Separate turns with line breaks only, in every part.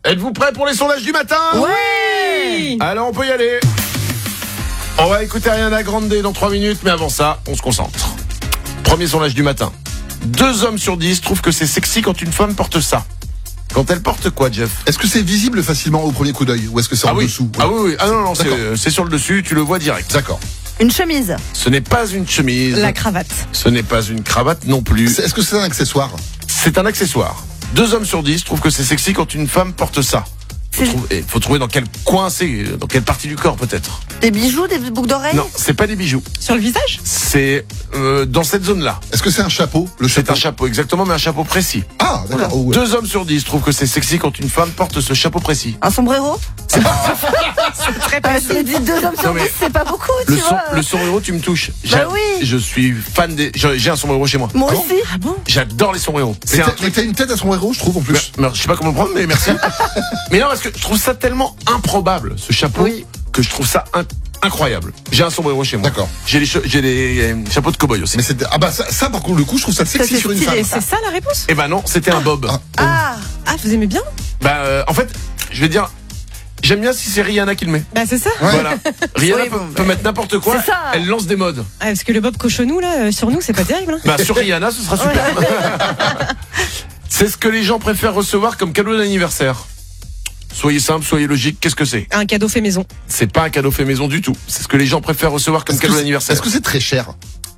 Êtes-vous prêts pour les sondages du matin ?
Oui.
Alors on peut y aller. On va écouter Ariana Grande dans 3 minutes, mais avant ça, on se concentre. Premier sondage du matin. 2 hommes sur 10 trouvent que c'est sexy quand une femme porte ça. Quand elle porte quoi, Jeff ?
Est-ce que c'est visible facilement au premier coup d'œil ou est-ce que c'est en dessous ?
Ah oui. Ah non,
D'accord.
c'est sur le dessus, tu le vois direct.
D'accord.
Une chemise.
Ce n'est pas une chemise.
La cravate.
Ce n'est pas une cravate non plus.
Est-ce que c'est un accessoire ?
C'est un accessoire. 2 hommes sur 10 trouvent que c'est sexy quand une femme porte ça. Faut trouver dans quel coin c'est, dans quelle partie du corps peut-être.
Des bijoux, des boucles d'oreilles.
Non, c'est pas des bijoux.
Sur le visage?
C'est dans cette zone-là.
Est-ce que c'est un chapeau ?
C'est un chapeau, exactement, mais un chapeau précis.
Ah, d'accord. Oh, ouais.
2 hommes sur 10 trouvent que c'est sexy quand une femme porte ce chapeau précis.
Un sombrero.
C'est très
Je l'ai dit 2 hommes sur
Non, mais
10, c'est pas beaucoup, tu vois.
Le sombrero, tu me touches.
Bah oui.
Je suis fan des. J'ai un sombrero chez moi.
Moi
Ah bon
aussi.
Ah bon?
J'adore les sombreros.
Mais t'as une tête à son héros, je trouve, en plus.
Mais je sais pas comment le prendre, mais merci. Mais non, parce que je trouve ça tellement improbable, ce chapeau,
Oui.
que je trouve ça incroyable. J'ai un sombrero chez moi.
D'accord.
J'ai les chapeaux de cow-boy aussi.
Mais c'est ça, par contre, le coup, je trouve ça sexy
c'est
sur une
stylé,
femme.
C'est ça la réponse?
Eh ben non, c'était un bob.
Ah.
Ah, vous aimez bien?
En fait, je vais dire, j'aime bien si c'est Rihanna qui le met.
Bah c'est ça.
Ouais.
Voilà. Rihanna
Oui,
peut mettre n'importe quoi.
c'est ça.
Elle lance des modes.
Ah, parce que le bob cochonou là, sur nous, c'est pas terrible. Hein.
Sur Rihanna, ce sera super. C'est ce que les gens préfèrent recevoir comme cadeau d'anniversaire. Soyez simple, soyez logique. Qu'est-ce que c'est ?
Un cadeau fait maison.
C'est pas un cadeau fait maison du tout. C'est ce que les gens préfèrent recevoir comme cadeau d'anniversaire.
Est-ce que c'est très cher ?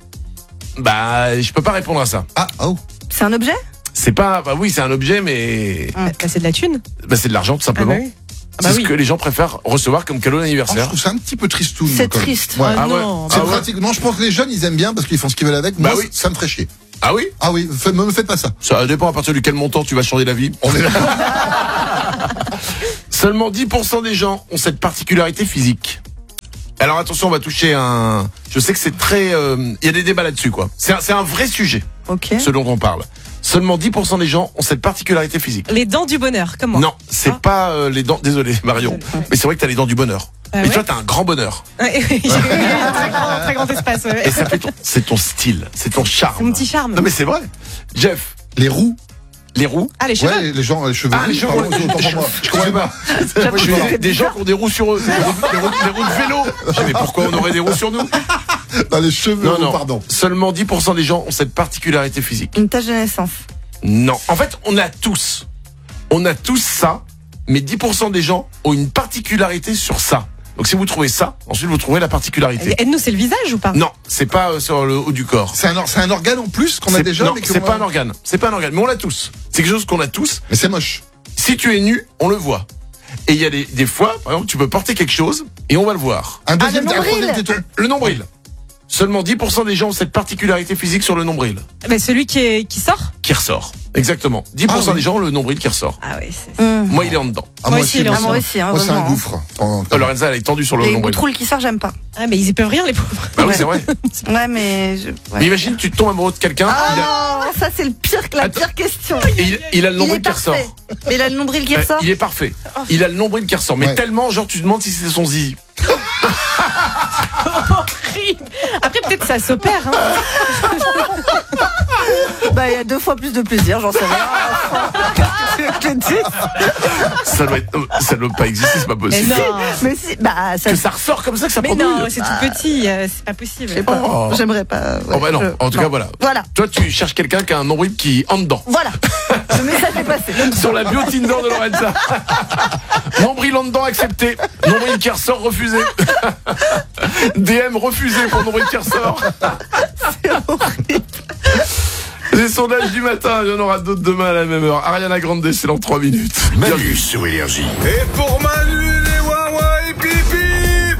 Je peux pas répondre à ça.
Ah, oh.
C'est un objet.
C'est pas. Oui, c'est un objet, mais
Bah, c'est de la thune.
c'est de l'argent tout simplement.
Ah bah oui.
C'est ce que les gens préfèrent recevoir comme cadeau
Oh, je
d'anniversaire.
trouve ça un petit peu tristoun.
C'est
quand même.
triste.
Ouais.
Ah,
Ah ouais.
non.
C'est
Ah ouais.
pratique. Non, je pense que les jeunes, ils aiment bien parce qu'ils font ce qu'ils veulent avec. Moi,
oui.
ça me ferait chier.
Ah oui ?
Ah oui, me faites pas ça.
Ça dépend à partir de quel montant tu vas changer la vie.
On est là.
Seulement 10% des gens ont cette particularité physique. Alors attention, on va toucher un. Je sais que c'est très. Il y a des débats là-dessus, quoi. C'est un vrai sujet,
Ok.
ce dont on parle. Seulement 10% des gens ont cette particularité physique.
Les dents du bonheur, comme moi.
Non, c'est pas les dents. Désolé, Marion. Mais c'est vrai que t'as les dents du bonheur.
Ah
Mais
ouais
toi, t'as un grand bonheur.
Ouais, j'ai eu un très grand espace. Ouais.
Et ça fait c'est ton style, c'est ton charme.
Mon petit charme.
Non mais c'est vrai. Jeff,
Les roues.
les roues.
Ah, les cheveux.
Ouais, les cheveux.
Ah, les cheveux.
Pardon, autant pour moi.
Je comprends pas. Des gens qui ont des roues sur eux. Des roues de vélo. Je dis, mais pourquoi on aurait des roues sur nous ?
Non, les cheveux,
Non.
pardon.
Seulement 10% des gens ont cette particularité physique.
Une tache de naissance.
Non. En fait, on a tous ça, mais 10% des gens ont une particularité sur ça. Donc si vous trouvez ça, ensuite vous trouvez la particularité.
Aide-nous, c'est le visage ou pas?
Non, c'est pas sur le haut du corps.
C'est un organe en plus qu'on a déjà.
Non,
mais
c'est pas un organe. C'est pas un organe, mais on l'a tous. C'est quelque chose qu'on a tous.
Mais c'est moche.
Si tu es nu, on le voit. Et il y a des fois, par exemple, tu peux porter quelque chose et on va le voir.
Un deuxième,
le
un
nombril.
troisième téton.
Le nombril. Seulement 10% des gens ont cette particularité physique sur le nombril.
Bah, celui qui sort?
Qui ressort. Exactement. 10%
oui.
des gens ont le nombril qui ressort.
Ah oui, c'est.
Moi, il est en dedans.
Ah,
Moi aussi, il est en
moi aussi, hein,
Moi, c'est un
vraiment.
gouffre.
Lorenza, elle est tendue sur le
Les
nombril.
boutroules qui sortent, j'aime pas.
Ah, mais ils y peuvent rien, les pauvres.
Bah oui,
Ouais.
c'est vrai.
Ouais, mais.
Mais imagine, tu tombes amoureux de quelqu'un,
Ah non, ça c'est le pire, la
Attends.
pire question.
il a le
Il
nombril
est
qui ressort.
parfait. Mais il a le nombril qui
Ouais,
ressort.
il est parfait. Il a le nombril qui ressort. Mais
Ouais.
tellement, genre, tu te demandes si c'est son zizi.
Horrible. Après, peut-être ça s'opère. Hein.
Bah, il y a 2 fois plus de plaisir, j'en sais rien. Je te dis.
Ça doit pas exister, c'est pas
Mais
possible.
non.
Mais si, bah, ça.
Que ça ressort comme ça, que ça
Mais
produit.
non, c'est tout petit, c'est pas possible.
Je sais pas.
Oh.
J'aimerais pas. ouais,
Oh bah non, en tout cas, voilà.
Voilà.
Toi, tu cherches quelqu'un qui a un nombril qui en dedans.
Voilà. Le message est passé.
Sur la bio Tinder de Lorenza. Nombril en dedans accepté. Nombril qui ressort refusé. DM refusé pour nombril qui ressort.
C'est horrible.
Les sondages du matin, il y en aura d'autres demain à la même heure. Ariana Grande, c'est dans 3 minutes.
Manu sur Énergie.
Et pour Manu, les Wawa et Pipi.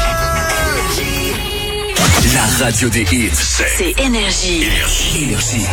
La radio des hits, c'est
C'est Énergie.
Énergie.